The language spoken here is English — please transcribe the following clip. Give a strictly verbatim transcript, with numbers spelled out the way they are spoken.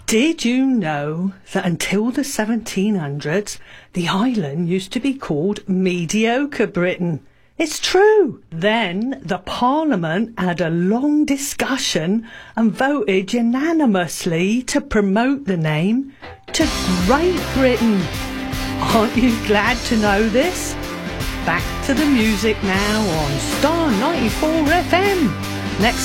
Did you know that until the seventeen hundreds, the island used to be called Mediocre Britain? It's true. Then the Parliament had a long discussion and voted unanimously to promote the name to Great Britain. Aren't you glad to know this? Back to the music now on Star ninety-four F M.